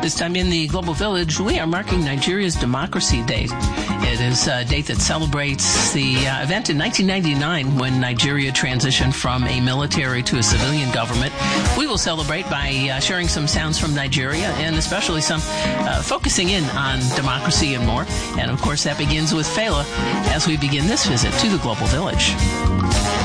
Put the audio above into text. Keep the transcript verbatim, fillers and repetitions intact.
This time in the Global Village, we are marking Nigeria's Democracy Day. It is a date that celebrates the uh, event in nineteen ninety-nine when Nigeria transitioned from a military to a civilian government. We will celebrate by uh, sharing some sounds from Nigeria and especially some uh, focusing in on democracy and more. And of course, that begins with Fela as we begin this visit to the Global Village.